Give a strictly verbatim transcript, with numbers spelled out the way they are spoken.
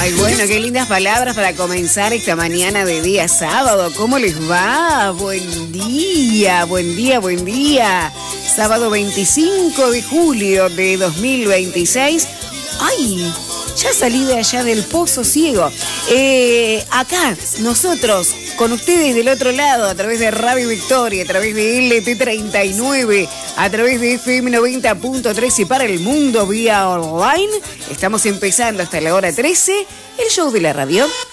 Ay, bueno, qué lindas palabras para comenzar esta mañana de día sábado. ¿Cómo les va? Buen día, buen día, buen día. Sábado veinticinco de julio de dos mil veintiséis. Ay, ya salí de allá del Pozo Ciego. Eh, acá, nosotros, con ustedes del otro lado, a través de Radio Victoria, a través de L T treinta y nueve, a través de F M noventa punto tres y para el mundo vía online. Estamos empezando hasta la hora trece, el show de la radio.